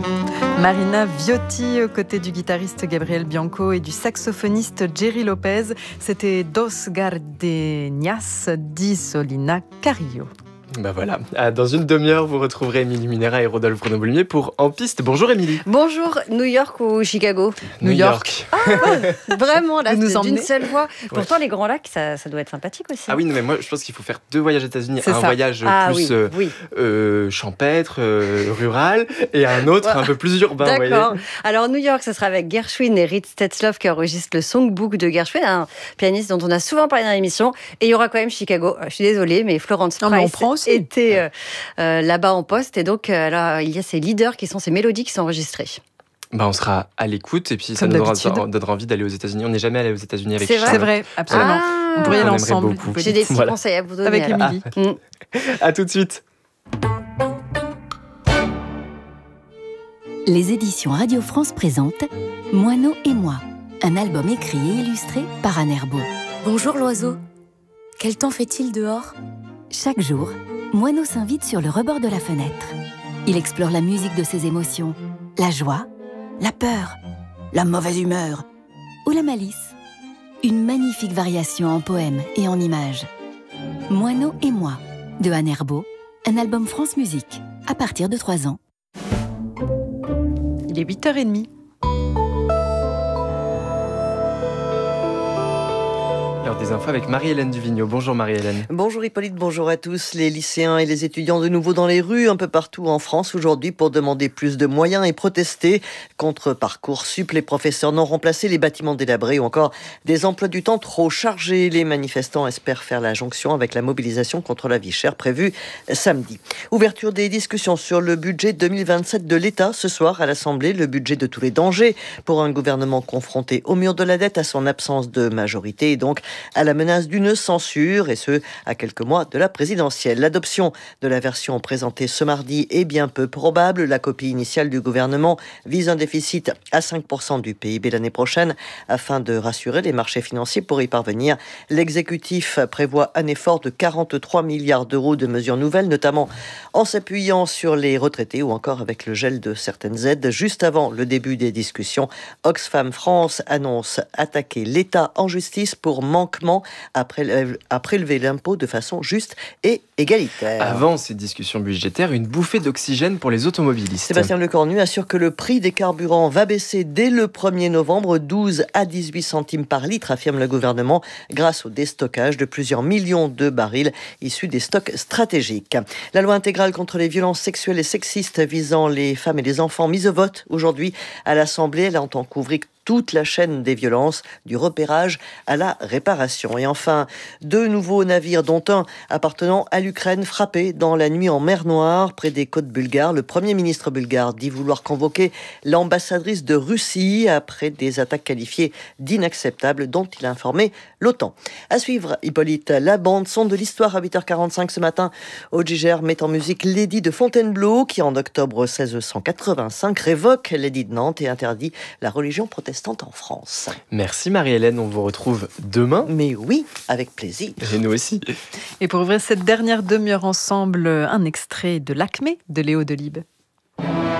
Marina Viotti aux côtés du guitariste Gabriel Bianco et du saxophoniste Jerry Lopez. C'était Dos Gardenias di Solina Carillo. Ben voilà, dans une demi-heure, vous retrouverez Émilie Munera et Rodolphe Renaud-Boulmier pour En Piste. Bonjour Émilie. Bonjour, New York ou Chicago? New York. Ah, vraiment, là, Vous nous c'est emmenez d'une seule voix. Pourtant, les Grands Lacs, ça doit être sympathique aussi. Ah oui, non, mais moi je pense qu'il faut faire 2 voyages aux États-Unis. C'est un ça. voyage plus champêtre, rural, et un autre un peu plus urbain. D'accord. Alors, New York, ça sera avec Gershwin et Ritz Tetzlaff qui enregistrent le songbook de Gershwin, un pianiste dont on a souvent parlé dans l'émission. Et il y aura quand même Chicago. Je suis désolée, mais Florence Price était là-bas en poste. Et donc, alors, il y a ces leaders qui sont ces mélodies qui sont enregistrées. Bah, on sera à l'écoute et puis ça Comme nous d'habitude. donnera envie d'aller aux États-Unis. On n'est jamais allé aux États-Unis avec C'est vrai. C'est vrai, absolument. On pourrait y aller On aimerait ensemble. beaucoup. J'ai des petits Voilà. conseils à vous donner. Avec alors. Émilie. À tout de suite. Les éditions Radio France présentent Moineau et moi, un album écrit et illustré par Anne Herbeau. Bonjour l'oiseau. Quel temps fait-il dehors? Chaque jour, Moineau s'invite sur le rebord de la fenêtre. Il explore la musique de ses émotions, la joie, la peur, la mauvaise humeur ou la malice. Une magnifique variation en poèmes et en images. Moineau et moi, de Anne Herbeau, un album France Musique, à partir de 3 ans. Il est 8h30. L'heure des infos avec Marie-Hélène Duvigneau. Bonjour Marie-Hélène. Bonjour Hippolyte, bonjour à tous. Les lycéens et les étudiants de nouveau dans les rues un peu partout en France aujourd'hui pour demander plus de moyens et protester contre Parcoursup. Les professeurs n'ont remplacé les bâtiments délabrés ou encore des emplois du temps trop chargés. Les manifestants espèrent faire la jonction avec la mobilisation contre la vie chère prévue samedi. Ouverture des discussions sur le budget 2027 de l'État ce soir à l'Assemblée. Le budget de tous les dangers pour un gouvernement confronté au mur de la dette, à son absence de majorité et donc à la menace d'une censure, et ce, à quelques mois de la présidentielle. L'adoption de la version présentée ce mardi est bien peu probable. La copie initiale du gouvernement vise un déficit à 5% du PIB l'année prochaine. Afin de rassurer les marchés financiers pour y parvenir, l'exécutif prévoit un effort de 43 milliards d'euros de mesures nouvelles, notamment en s'appuyant sur les retraités ou encore avec le gel de certaines aides. Juste avant le début des discussions, Oxfam France annonce attaquer l'État en justice pour manquement à prélever l'impôt de façon juste et égalitaire. Avant ces discussions budgétaires, une bouffée d'oxygène pour les automobilistes. Sébastien Lecornu assure que le prix des carburants va baisser dès le 1er novembre, 12 à 18 centimes par litre, affirme le gouvernement, grâce au déstockage de plusieurs millions de barils issus des stocks stratégiques. La loi intégrale contre les violences sexuelles et sexistes visant les femmes et les enfants mise au vote aujourd'hui à l'Assemblée. Elle entend couvrir toute la chaîne des violences, du repérage à la réparation. Et enfin, 2 nouveaux navires, dont un appartenant à l'Ukraine, frappés dans la nuit en mer Noire, près des côtes bulgares. Le Premier ministre bulgare dit vouloir convoquer l'ambassadrice de Russie après des attaques qualifiées d'inacceptables dont il a informé l'OTAN. À suivre, Hippolyte, la bande-son de l'histoire à 8h45 ce matin. Auddigère met en musique l'édit de Fontainebleau qui, en octobre 1685, révoque l'édit de Nantes et interdit la religion protestante en France. Merci Marie-Hélène, on vous retrouve demain. Mais oui, avec plaisir. Et nous aussi. Et pour ouvrir cette dernière demi-heure ensemble, un extrait de l'Acmé de Léo Delibes.